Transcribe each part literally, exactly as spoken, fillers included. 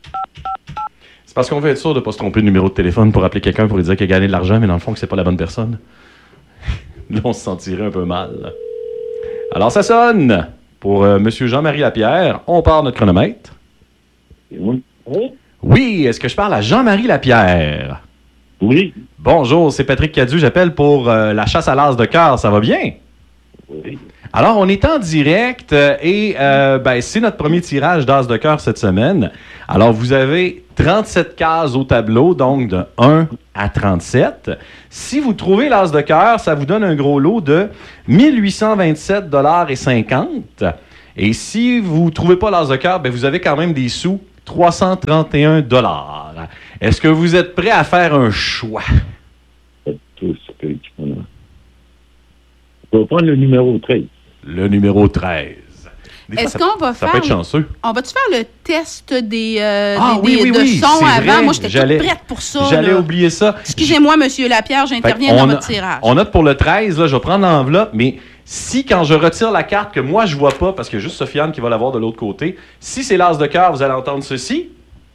C'est parce qu'on veut être sûr de ne pas se tromper de numéro de téléphone pour appeler quelqu'un pour lui dire qu'il a gagné de l'argent, mais dans le fond, que c'est pas la bonne personne. Là, on se sentirait un peu mal. Alors, ça sonne pour euh, M. Jean-Marie Lapierre. On part notre chronomètre. Oui. Oui, est-ce que je parle à Jean-Marie Lapierre? Oui. Bonjour, c'est Patrick Cadieux. J'appelle pour euh, la chasse à l'as de cœur. Ça va bien? Oui. Alors, on est en direct euh, et euh, ben, c'est notre premier tirage d'as de cœur cette semaine. Alors, vous avez trente-sept cases au tableau, donc de un à trente-sept. Si vous trouvez l'as de cœur, ça vous donne un gros lot de mille huit cent vingt-sept dollars cinquante. Et si vous ne trouvez pas l'as de cœur, ben, vous avez quand même des sous, trois cent trente et un dollars. Est-ce que vous êtes prêt à faire un choix? Tout ce que tu connais. On va prendre le numéro treize. Le numéro treize. Des Est-ce fois, qu'on va ça faire... peut être chanceux. On va-tu faire le test des, euh, Ah, des, oui, des- oui, de oui, son c'est avant? vrai. Moi, j'étais J'allais- toute prête pour ça. J'allais là. oublier ça. Excusez-moi, Monsieur Lapierre, j'interviens Fait dans qu'on votre a- tirage. On note pour le treize, là, je vais prendre l'enveloppe, mais si quand je retire la carte que moi je vois pas, parce qu'il y a juste Sofiane qui va l'avoir de l'autre côté, si c'est l'as de cœur, vous allez entendre ceci.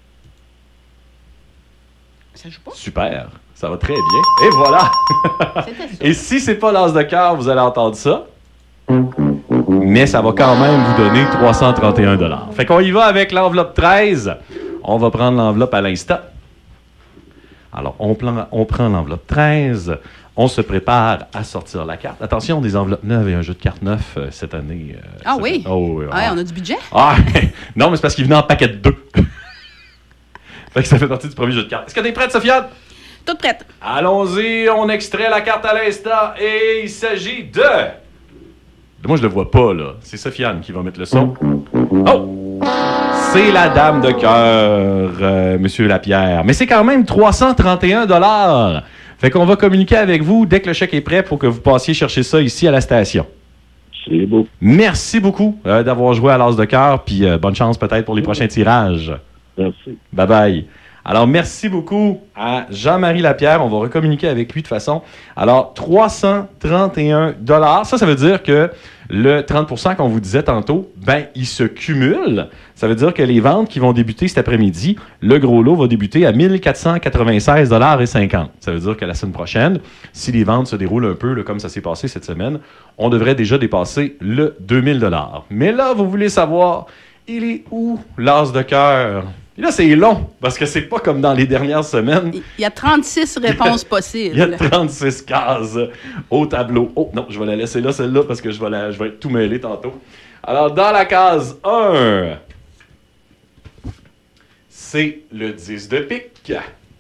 Ça joue pas? Super, ça va très bien. Et voilà. C'était ça. Et si c'est pas l'as de cœur, vous allez entendre ça. Mais ça va quand même vous donner trois cent trente et un dollars. Fait qu'on y va avec l'enveloppe treize. On va prendre l'enveloppe à l'instant. Alors, on, plan- on prend l'enveloppe treize. On se prépare à sortir la carte. Attention, des enveloppes neuves et un jeu de cartes neuf euh, cette année. euh, Ah cette oui? année. Oh, oui, Ouais, ah. on a du budget? Ah, non, mais c'est parce qu'il venait en paquet de deux. Fait que ça fait partie du premier jeu de cartes. Est-ce que t'es prête, Sofiane? Toute prête. Allons-y, on extrait la carte à l'instant et il s'agit de... Moi, je le vois pas, là. C'est Sofiane qui va mettre le son. Oh! C'est la dame de cœur, euh, Monsieur Lapierre. Mais c'est quand même trois cent trente et un dollars. Fait qu'on va communiquer avec vous dès que le chèque est prêt pour que vous passiez chercher ça ici à la station. C'est beau. Merci beaucoup euh, d'avoir joué à l'as de cœur, puis euh, bonne chance peut-être pour les prochains tirages. Merci. Bye bye. Alors, merci beaucoup à Jean-Marie Lapierre. On va recommuniquer avec lui de toute façon. Alors, trois cent trente et un dollars. Ça, ça veut dire que le trente pour cent qu'on vous disait tantôt, ben, il se cumule. Ça veut dire que les ventes qui vont débuter cet après-midi, le gros lot va débuter à mille quatre cent quatre-vingt-seize dollars cinquante. Ça veut dire que la semaine prochaine, si les ventes se déroulent un peu là, comme ça s'est passé cette semaine, on devrait déjà dépasser le deux mille dollars. Mais là, vous voulez savoir, il est où l'as de cœur? Et là, c'est long, parce que c'est pas comme dans les dernières semaines. Il y a trente-six réponses possibles. Il y a trente-six cases au tableau. Oh, non, je vais la laisser là, celle-là, parce que je vais, la, je vais être tout mêlé tantôt. Alors, dans la case un, c'est le dix de pique.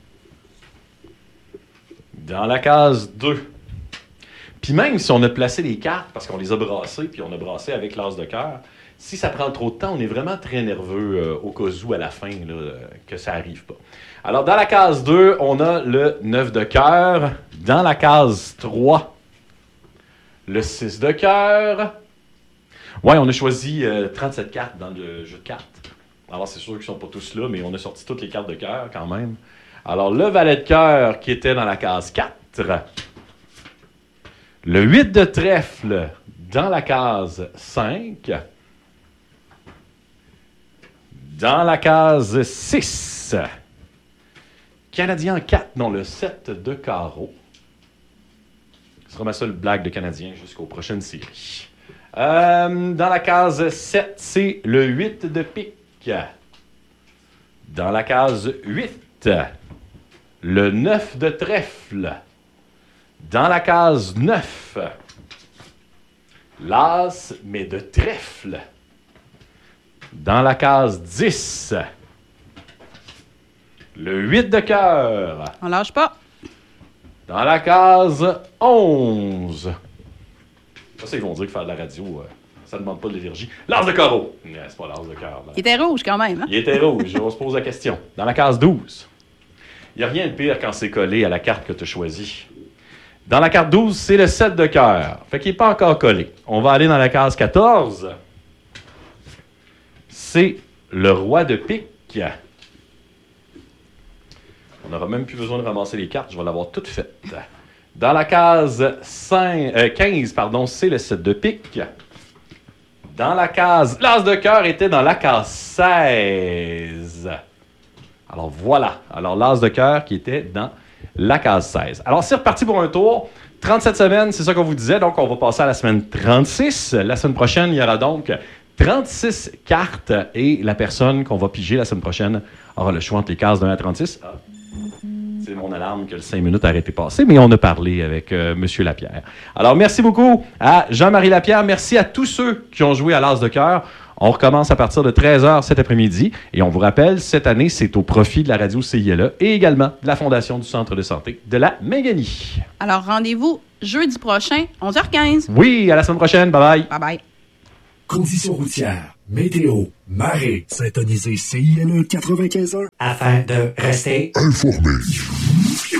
Dans la case deux. Puis même si on a placé les cartes, parce qu'on les a brassées, puis on a brassé avec l'as de cœur, si ça prend trop de temps, on est vraiment très nerveux euh, au cas où, à la fin, là, euh, que ça n'arrive pas. Alors, dans la case deux, on a le neuf de cœur. Dans la case trois, le six de cœur. Ouais, on a choisi euh, trente-sept cartes dans le jeu de cartes. Alors, c'est sûr qu'ils ne sont pas tous là, mais on a sorti toutes les cartes de cœur quand même. Alors, le valet de cœur qui était dans la case quatre. Le huit de trèfle dans la case cinq. Dans la case six, Canadien quatre, non, le sept de carreau. Ce sera ma seule blague de Canadien jusqu'aux prochaines séries. Euh, dans la case sept, c'est le huit de pique. Dans la case huit, le neuf de trèfle. Dans la case neuf, l'as, mais de trèfle. Dans la case dix, le huit de cœur. On lâche pas. Dans la case onze. Ça, ça, ils vont dire que faire de la radio, euh, ça ne demande pas de l'énergie. L'as de carreau. Non, c'est pas l'as de cœur. là. Il était rouge quand même. Hein? Il était rouge. On se pose la question. Dans la case douze, il n'y a rien de pire quand c'est collé à la carte que tu as choisie. Dans la carte douze, c'est le sept de cœur. Fait qu'il n'est pas encore collé. On va aller dans la case quatorze. C'est le roi de pique. On n'aura même plus besoin de ramasser les cartes. Je vais l'avoir toutes faites. Dans la case cinq, euh, quinze, pardon, c'est le sept de pique. Dans la case... L'as de cœur était dans la case seize. Alors voilà. Alors l'as de cœur qui était dans la case seize. Alors c'est reparti pour un tour. trente-sept semaines, c'est ça qu'on vous disait. Donc on va passer à la semaine trente-six. La semaine prochaine, il y aura donc trente-six cartes et la personne qu'on va piger la semaine prochaine aura le choix entre les cases d'un à trente-six. Ah. C'est mon alarme que le cinq minutes a arrêté passer, mais on a parlé avec euh, M. Lapierre. Alors, merci beaucoup à Jean-Marie Lapierre. Merci à tous ceux qui ont joué à l'as de cœur. On recommence à partir de treize heures cet après-midi. Et on vous rappelle, cette année, c'est au profit de la radio C I L A et également de la Fondation du Centre de santé de la Méganie. Alors, rendez-vous jeudi prochain, onze heures quinze. Oui, à la semaine prochaine. Bye-bye. Bye-bye. Conditions routières, météo, marée, syntonisez C I L E quatre-vingt-quinze heures afin de rester informé.